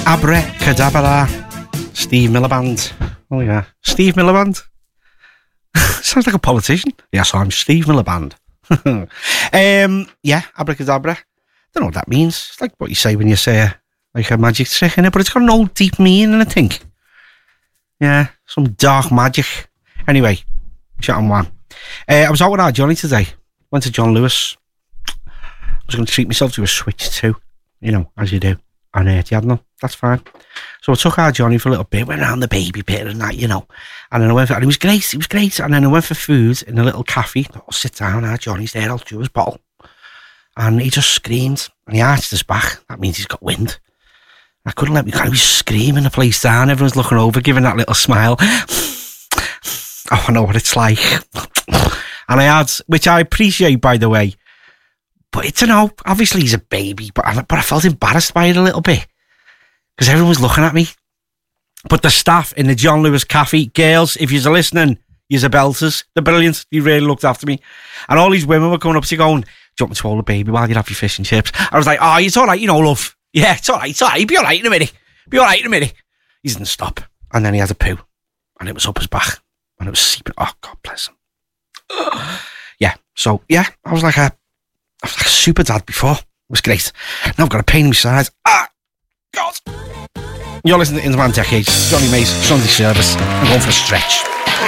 Abracadabra. Steve Miliband. Oh yeah, Steve Miliband. Sounds like a politician. Yes, I'm Steve Miliband. Yeah, abracadabra. Don't know what that means. It's like what you say when you say like a magic trick in it, but it's got an old deep meaning, I think. Yeah, some dark magic. Anyway, shut on one. I was out with our Johnny today. Went to John Lewis. I was going to treat myself to a Switch 2, you know, as you do. And he had none. That's fine. So I took our Johnny for a little bit, went around the baby bit and that, you know. And then I went for, and it was great. And then I went for food in a little cafe. I'll sit down, our Johnny's there, I'll do his bottle. And he just screamed, and he arched his back. That means he's got wind. I couldn't let me go. He was screaming the place down. Everyone's looking over, giving that little smile. Oh, I know what it's like. And I had, which I appreciate, by the way. But it's, you know, obviously he's a baby, but I felt embarrassed by it a little bit. Because everyone was looking at me. But the staff in the John Lewis Cafe, girls, if you're listening, you're belters. They're brilliant. You really looked after me. And all these women were coming up to you going, do you want me to hold the baby while you have your fish and chips? I was like, oh, it's all right, you know, love. Yeah, it's all right. He'll be all right in a minute. He didn't stop. And then he had a poo. And it was up his back. And it was seeping. Oh, God bless him. Yeah. So, yeah, I was like a super dad before. It was great. Now I've got a pain in my side. Ah, God. You're listening to In the Man Decades. Johnny Mays, Sunday service. I'm going for a stretch.